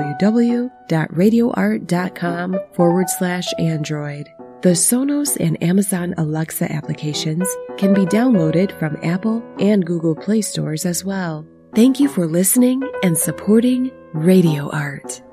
www.radioart.com/Android. The Sonos and Amazon Alexa applications can be downloaded from Apple and Google Play stores as well. Thank you for listening and supporting Radio Art.